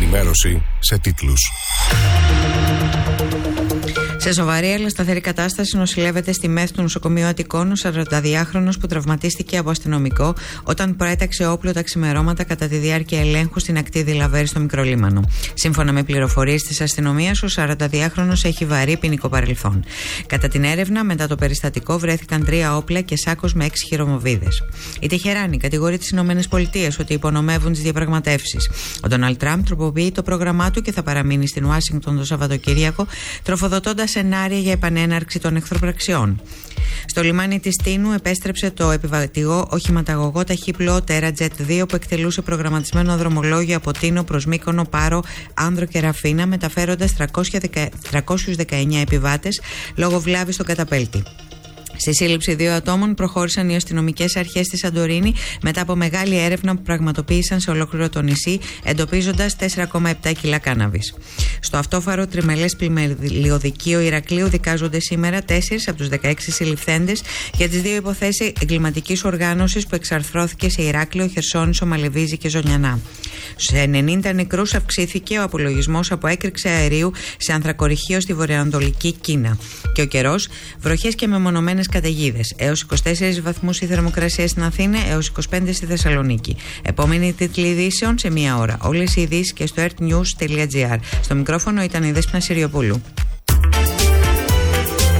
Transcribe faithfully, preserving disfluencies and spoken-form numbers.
ενημέρωση σε τίτλους. Σε σοβαρή αλλά σταθερή κατάσταση νοσηλεύεται στη ΜΕΘ του νοσοκομείου Αττικών ο σαρανταδυάχρονος που τραυματίστηκε από αστυνομικό όταν προέταξε όπλο τα ξημερώματα κατά τη διάρκεια ελέγχου στην ακτή Δηλαβέρη στο Μικρολίμανο. Σύμφωνα με πληροφορίες της αστυνομίας, ο σαρανταδυάχρονος έχει βαρύ ποινικό παρελθόν. Κατά την έρευνα, μετά το περιστατικό, βρέθηκαν τρία όπλα και σάκος με έξι χειρομοβίδες. Η Τεχεράνη κατηγορεί τις ΗΠΑ ότι υπονομεύουν τις διαπραγματεύσεις. Ο Ντόναλντ Τραμπ τροποποιεί το πρόγραμμά του και θα παραμείνει στην Ουάσιγκτον το Σαββατοκύριακο, τροφοδοτώντας σενάρια για επανέναρξη των εχθροπραξιών. Στο λιμάνι της Τίνου επέστρεψε το επιβατηγό οχηματαγωγό ταχύπλοο TerraJet δύο που εκτελούσε προγραμματισμένο δρομολόγιο από Τίνο προς Μύκονο, Πάρο, Άνδρο και Ραφίνα, μεταφέροντας τριακόσιους δεκαεννέα επιβάτες λόγω βλάβης στον καταπέλτη. Στη σύλληψη δύο ατόμων προχώρησαν οι αστυνομικές αρχές στη Σαντορίνη μετά από μεγάλη έρευνα που πραγματοποίησαν σε ολόκληρο το νησί, εντοπίζοντας τέσσερα κόμμα επτά κιλά κάναβης. Στο αυτόφαρο τριμελές πλημελιωδικείο Ηρακλείου δικάζονται σήμερα τέσσερις από τους δεκαέξι συλληφθέντες για τις δύο υποθέσεις εγκληματικής οργάνωσης που εξαρθρώθηκε σε Ηράκλειο, Χερσόνησο, Μαλεβίζη και Ζωνιανά. Σε ενενήντα νεκρούς αυξήθηκε ο απολογισμός από έκρηξη αερίου σε ανθρακοριχείο στη βορειοανατολική Κίνα. Και ο καιρός, βροχές και μεμονωμένες καταιγίδες. Έως είκοσι τέσσερις βαθμούς η θερμοκρασία στην Αθήνα, έως είκοσι πέντε στη Θεσσαλονίκη. Επόμενη τίτλη ειδήσεων σε μία ώρα. Όλες οι ειδήσεις και στο ερτ νιους τελεία τζι άρ. Στο μικρόφωνο ήταν η Δέσποινα Συριοπούλου.